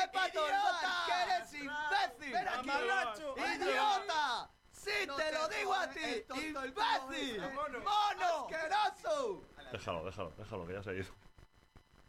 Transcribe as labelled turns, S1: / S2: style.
S1: Pato
S2: ¡Idiota!
S1: ¡Que eres imbécil!
S2: ¡Ven aquí,
S3: ¡Mamarracho!
S1: ¡Idiota! ¡Sí,
S2: No
S1: te lo
S2: te
S1: digo a
S2: jodas,
S1: ti!
S2: el tonto, el
S1: ¡Imbécil!
S2: mono.
S1: ¡Mono! ¡Asqueroso!
S4: Déjalo, que ya se ha ido.